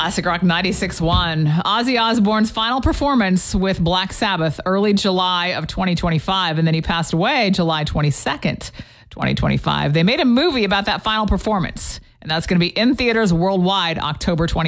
Classic Rock 96.1. Ozzy Osbourne's final performance with Black Sabbath, early July of 2025, and then he passed away July 22nd, 2025. They made a movie about that final performance, and that's going to be in theaters worldwide October 20th.